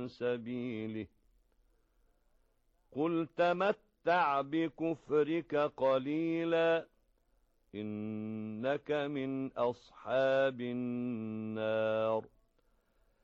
سبيله قل تمتع بكفرك قليلا إنك من أصحاب النار